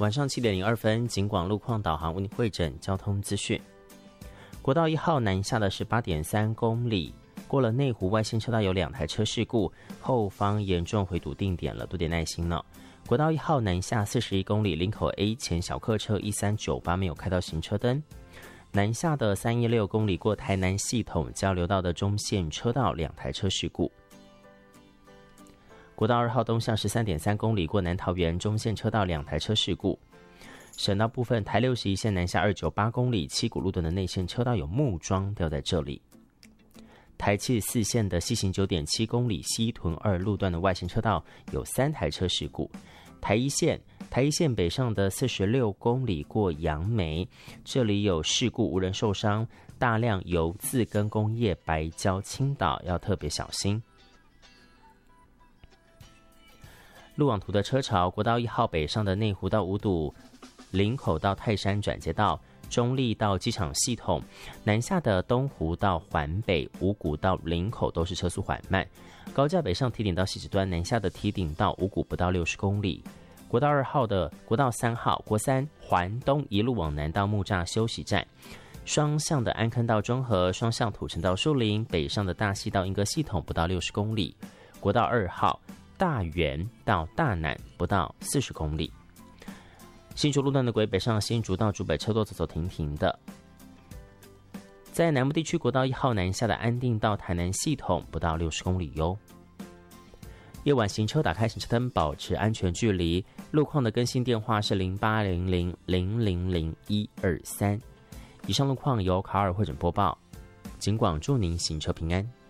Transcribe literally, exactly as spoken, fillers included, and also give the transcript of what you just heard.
晚上七点零二分，警广路况导航为您汇整交通资讯。国道一号南下的是八点三公里，过了内湖外线车道有两台车事故，后方严重回堵定点了，多点耐心呢。国道一号南下四十一公里，林口 A 前小客车一三九八没有开到行车灯。南下的三一六公里过台南系统交流道的中线车道两台车事故。国道二号东向十三点三公里过南桃园中线车道两台车事故。省道部分，台六十一线南下二九八公里七股路段的内线车道有木桩掉在这里。台七十四线的西行九点七公里西屯二路段的外线车道有三台车事故。台一线台一线北上的四十六公里过杨梅，这里有事故，无人受伤，大量油渍跟工业白胶倾倒，要特别小心。路网图的车潮，国道一号北上的内湖到五堵，林口到泰山转接道，中立到机场系统，南下的东湖到环北，五股到林口都是车速缓慢。高架北上提顶到汐止端，南下的提顶到五股不到六十公里。国道二号的国道三号国三环东一路往南到木栅休息站，双向的安坑到中和，双向土城到树林，北上的大溪到莺歌系统不到六十公里。国道二号大园到大南不到四十公里。新竹路段的轨北上新竹到竹北车多走走停停的。在南部地区，国道一号南下的安定到台南系统不到六十公里哟。夜晚行车打开行车灯，保持安全距离。路况的更新电话是零八零零零零零一二三。以上路况由卡尔汇整播报，警广祝您行车平安。